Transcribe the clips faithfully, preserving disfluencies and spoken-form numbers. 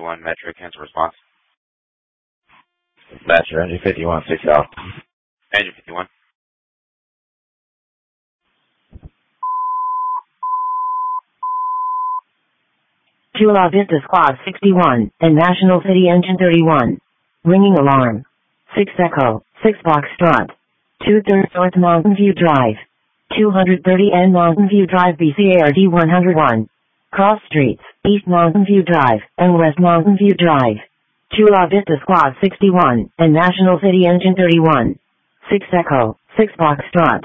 fifty-one Metro, cancel response. Dispatcher, engine fifty-one, six South. Engine fifty-one. Chula Vista Squad sixty-one, and National City Engine thirty-one. Ringing alarm. six Echo, six Foxtrot. two-thirds North Mountain View Drive. two thirty N Mountain View Drive B C A R D one oh one. Cross streets, East Mountain View Drive, and West Mountain View Drive. Chula Vista Squad sixty-one, and National City Engine thirty-one. six Echo, six Foxtrot.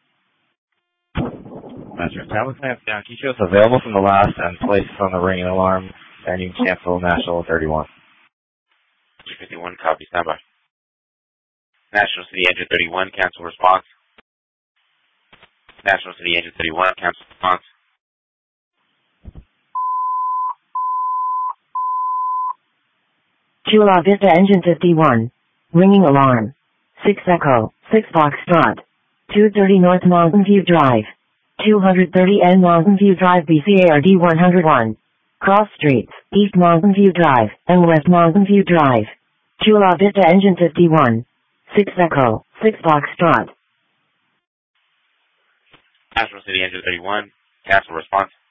Master, Tower Clamp down. Can you show us available from the last and place on the ringing alarm, and you can cancel National thirty-one. Engine fifty-one, copy, standby. National City Engine thirty-one, cancel response. National City Engine thirty-one, cancel response. Chula Vista Engine fifty-one. Ringing alarm. six Echo, six Foxtrot. two thirty North Mountain View Drive. two thirty N Mountain View Drive B C A R D one oh one. Cross streets, East Mountain View Drive, and West Mountain View Drive. Chula Vista Engine fifty-one. six Echo, six Foxtrot. National City Engine thirty-one, cancel response.